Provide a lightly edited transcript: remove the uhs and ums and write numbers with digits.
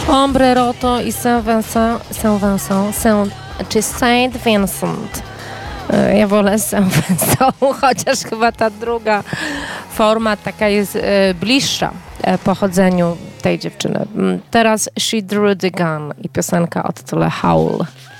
Ombre Roto i czy Saint Vincent. Ja wolę Saint Vincent, chociaż chyba ta druga forma taka jest bliższa pochodzeniu tej dziewczyny. Teraz She Drew the Gun i piosenka o tytule Howl.